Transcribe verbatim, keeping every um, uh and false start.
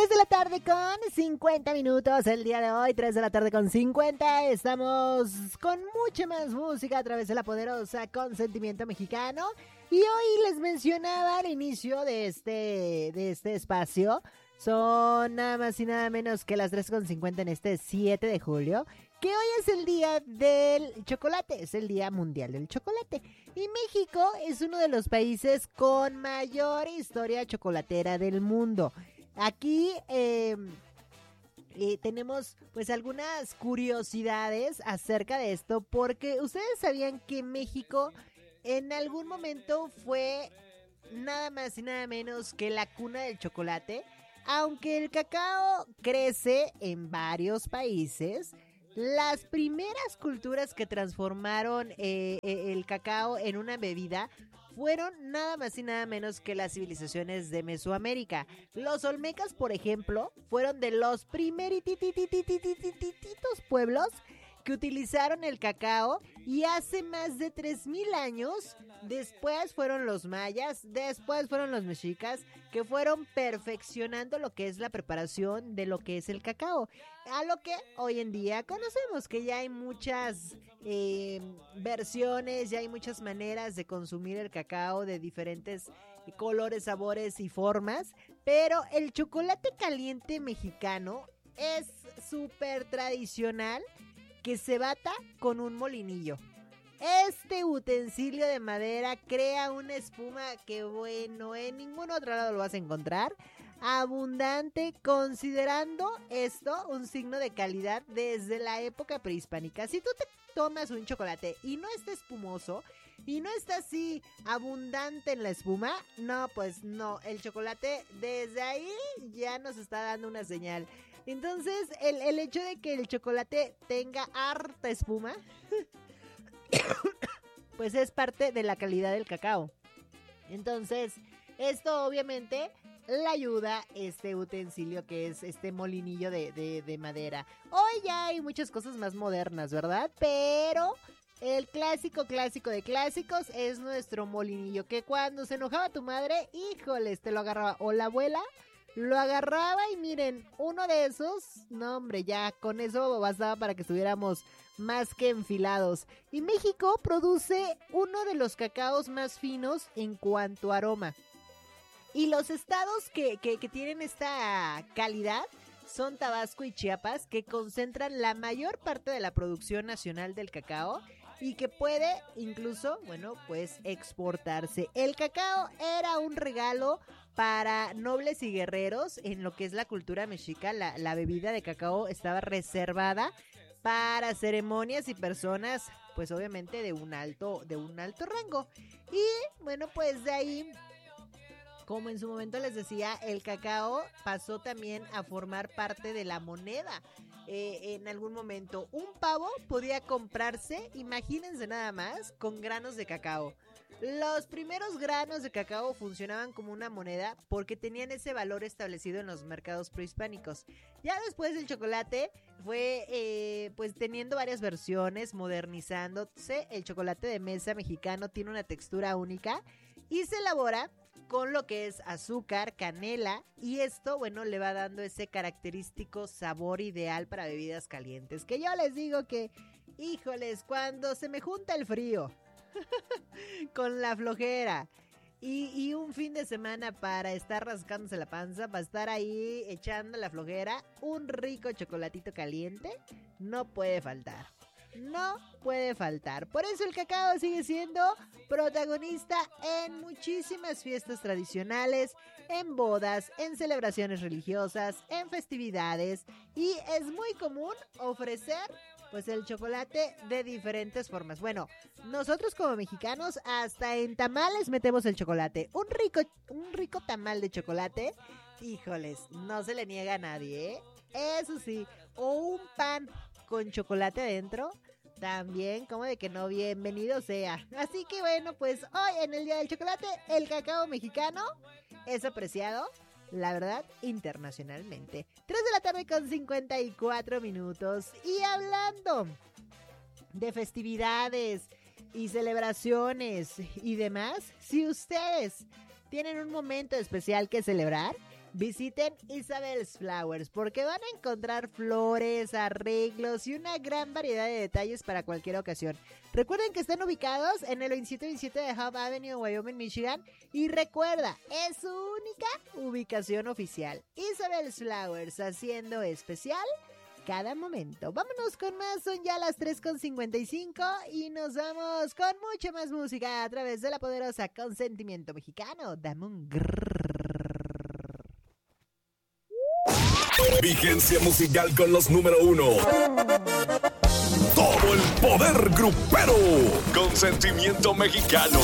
tres de la tarde con cincuenta minutos el día de hoy, tres de la tarde con cincuenta. Estamos con mucha más música a través de la poderosa Consentimiento Mexicano. Y hoy les mencionaba al inicio de este, de este espacio, son nada más y nada menos que las tres con cincuenta en este siete de julio, que hoy es el día del chocolate, es el día mundial del chocolate. Y México es uno de los países con mayor historia chocolatera del mundo. Aquí eh, eh, tenemos pues algunas curiosidades acerca de esto, porque ustedes sabían que México en algún momento fue nada más y nada menos que la cuna del chocolate. Aunque el cacao crece en varios países, las primeras culturas que transformaron eh, eh, el cacao en una bebida fueron nada más y nada menos que las civilizaciones de Mesoamérica. Los olmecas, por ejemplo, fueron de los primeritititititititos pueblos que utilizaron el cacao, y hace más de tres mil años después fueron los mayas, después fueron los mexicas, que fueron perfeccionando lo que es la preparación de lo que es el cacao, a lo que hoy en día conocemos, que ya hay muchas eh, versiones, ya hay muchas maneras de consumir el cacao de diferentes colores, sabores y formas, pero el chocolate caliente mexicano es súper tradicional, que se bata con un molinillo. Este utensilio de madera crea una espuma que, bueno, en ningún otro lado lo vas a encontrar. Abundante, considerando esto un signo de calidad desde la época prehispánica. Si tú te tomas un chocolate y no está espumoso y no está así abundante en la espuma, no, pues no, el chocolate desde ahí ya nos está dando una señal. Entonces, el, el hecho de que el chocolate tenga harta espuma, pues es parte de la calidad del cacao. Entonces, esto obviamente le ayuda este utensilio que es este molinillo de, de, de madera. Hoy ya hay muchas cosas más modernas, ¿verdad? Pero el clásico, clásico de clásicos es nuestro molinillo, que cuando se enojaba tu madre, híjoles, te lo agarraba, o la abuela lo agarraba, y miren, uno de esos, no hombre, ya con eso bastaba para que estuviéramos más que enfilados. Y México produce uno de los cacaos más finos en cuanto a aroma. Y los estados que, que, que tienen esta calidad son Tabasco y Chiapas, que concentran la mayor parte de la producción nacional del cacao y que puede incluso, bueno, pues exportarse. El cacao era un regalo para nobles y guerreros en lo que es la cultura mexica. La, la bebida de cacao estaba reservada para ceremonias y personas, pues obviamente de un alto, de un alto rango. Y bueno, pues de ahí, como en su momento les decía, el cacao pasó también a formar parte de la moneda. Eh, en algún momento un pavo podía comprarse, imagínense nada más, con granos de cacao. Los primeros granos de cacao funcionaban como una moneda porque tenían ese valor establecido en los mercados prehispánicos. Ya después el chocolate fue eh, pues teniendo varias versiones, modernizándose. El chocolate de mesa mexicano tiene una textura única y se elabora con lo que es azúcar, canela, y esto, bueno, le va dando ese característico sabor ideal para bebidas calientes. Que yo les digo que, híjoles, cuando se me junta el frío con la flojera y, y un fin de semana para estar rascándose la panza, para estar ahí echando la flojera, un rico chocolatito caliente no puede faltar. No puede faltar. Por eso el cacao sigue siendo protagonista en muchísimas fiestas tradicionales, en bodas, en celebraciones religiosas, en festividades, y es muy común ofrecer pues el chocolate de diferentes formas. Bueno, nosotros como mexicanos hasta en tamales metemos el chocolate. Un rico, un rico tamal de chocolate, híjoles, no se le niega a nadie, ¿eh? Eso sí, o un pan con chocolate adentro, también, como de que no, bienvenido sea. Así que bueno, pues hoy en el Día del Chocolate, el cacao mexicano es apreciado, la verdad, internacionalmente. tres de la tarde con cincuenta y cuatro minutos. Y hablando de festividades y celebraciones y demás, si ustedes tienen un momento especial que celebrar, visiten Isabel's Flowers porque van a encontrar flores, arreglos y una gran variedad de detalles para cualquier ocasión. Recuerden que están ubicados en el veintisiete veintisiete de Hub Avenue, Wyoming, Michigan. Y recuerda, es su única ubicación oficial. Isabel's Flowers, haciendo especial cada momento. Vámonos con más, son ya las tres con cincuenta y cinco y nos vamos con mucha más música a través de la poderosa Consentimiento Mexicano. Dame un grrrr. Vigencia musical con los número uno. Todo el poder grupero. Consentimiento Mexicano.